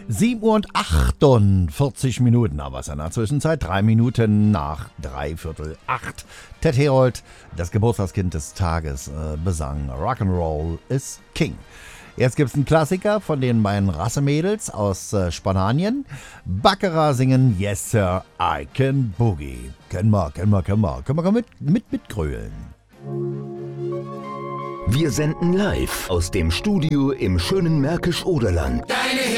7 Uhr und 48 Minuten, aber es ist in der Zwischenzeit 3 Minuten nach 7:45. Ted Herold, das Geburtstagskind des Tages, besang Rock'n'Roll is King. Jetzt gibt's einen Klassiker von den beiden Rassemädels aus Spanien. Baccarat singen Yes Sir, I Can Boogie. Können wir mitgrölen. Wir senden live aus dem Studio im schönen Märkisch-Oderland. Deine